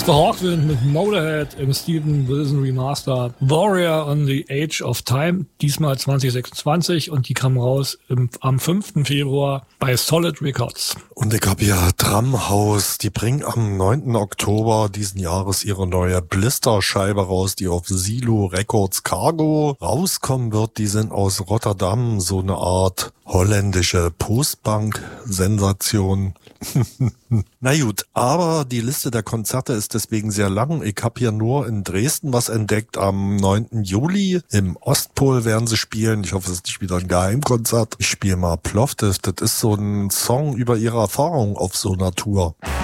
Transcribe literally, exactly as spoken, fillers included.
The Hawkwind mit Motorhead im Steven Wilson Remaster. Warrior on the Age of Time, diesmal zwanzig sechsundzwanzig, und die kam raus im, am fünften Februar bei Solid Records. Und ich habe ja Drumhouse, die bringen am neunten Oktober diesen Jahres ihre neue Blister-Scheibe raus, die auf Silo Records Cargo rauskommen wird. Die sind aus Rotterdam, so eine Art holländische Postbank-Sensation. Na gut, aber die Liste der Konzerte ist deswegen sehr lang. Ich habe hier nur in Dresden was entdeckt. Am neunten Juli im Ostpol werden sie spielen. Ich hoffe, es ist nicht wieder ein Geheimkonzert. Ich spiele mal Plovdiv. Das ist so ein Song über ihre Erfahrung auf so einer Tour.